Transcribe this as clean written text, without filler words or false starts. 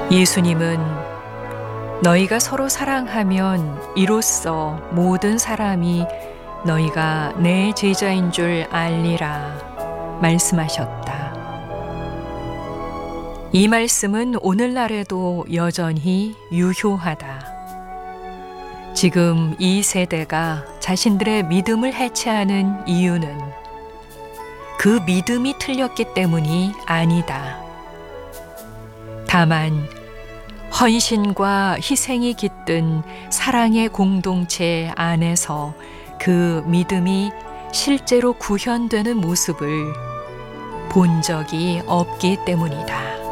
예수님은 너희가 서로 사랑하면 이로써 모든 사람이 너희가 내 제자인 줄 알리라 말씀하셨다. 이 말씀은 오늘날에도 여전히 유효하다. 지금 이 세대가 자신들의 믿음을 해체하는 이유는 그 믿음이 틀렸기 때문이 아니다. 다만 헌신과 희생이 깃든 사랑의 공동체 안에서 그 믿음이 실제로 구현되는 모습을 본 적이 없기 때문이다.